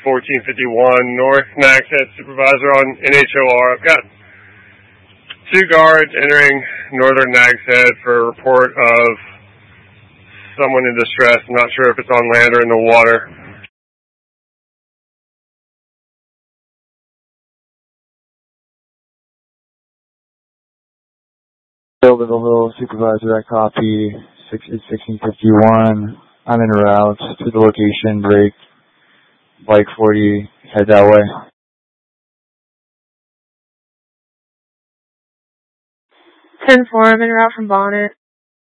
1451 North Nags Head, supervisor on NHOR. I've got 2 guards entering northern Nags Head for a report of someone in distress. I'm not sure if it's on land or in the water. Bill Hill, supervisor, I copy. 1651. I'm en route to the location. Break. Bike 40. Head that way. 10-4, I'm en route from Bonnet.